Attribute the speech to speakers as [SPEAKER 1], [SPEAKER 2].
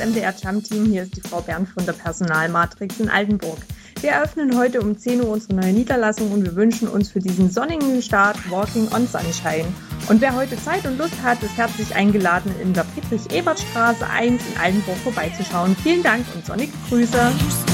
[SPEAKER 1] MDR Jump Team, hier ist die Frau Bernd von der Personalmatrix in Altenburg. Wir eröffnen heute um 10 Uhr unsere neue Niederlassung und wir wünschen uns für diesen sonnigen Start Walking on Sunshine. Und wer heute Zeit und Lust hat, ist herzlich eingeladen, in der Friedrich-Ebert-Straße 1 in Altenburg vorbeizuschauen. Vielen Dank und sonnige Grüße.